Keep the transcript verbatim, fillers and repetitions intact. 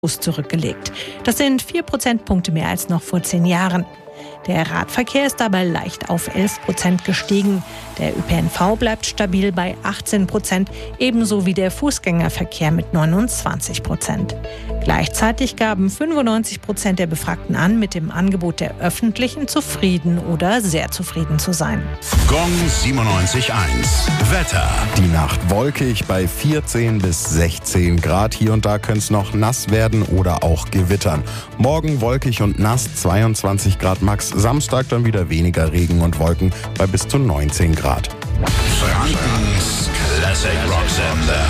zurückgelegt. Das sind vier Prozentpunkte mehr als noch vor zehn Jahren. Der Radverkehr ist dabei leicht auf elf Prozent gestiegen. Der Ö P N V bleibt stabil bei achtzehn Prozent, ebenso wie der Fußgängerverkehr mit neunundzwanzig Prozent. Gleichzeitig gaben fünfundneunzig Prozent der Befragten an, mit dem Angebot der Öffentlichen zufrieden oder sehr zufrieden zu sein. Gong siebenundneunzig Komma eins. Wetter. Die Nacht wolkig bei vierzehn bis sechzehn Grad. Hier und da könnte es noch nass werden oder auch gewittern. Morgen wolkig und nass, zweiundzwanzig Grad max. Samstag dann wieder weniger Regen und Wolken bei bis zu neunzehn Grad. Frankens Classic Rock Sender.